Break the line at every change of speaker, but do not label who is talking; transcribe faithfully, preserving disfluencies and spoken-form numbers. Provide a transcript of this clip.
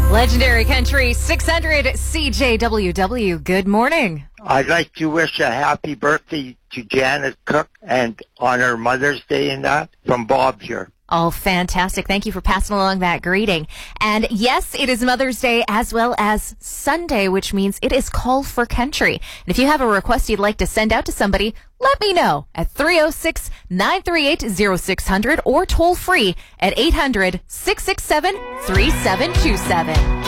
Legendary Country six hundred C J W W. Good morning.
I'd like to wish a happy birthday to Janet Cook and on her Mother's Day and that from Bob here.
Oh, fantastic. Thank you for passing along that greeting. And yes, it is Mother's Day as well as Sunday, which means it is Call for Country. And if you have a request you'd like to send out to somebody, let me know at three oh six, nine three eight, oh six hundred or toll free at eight hundred, six six seven, three seven two seven.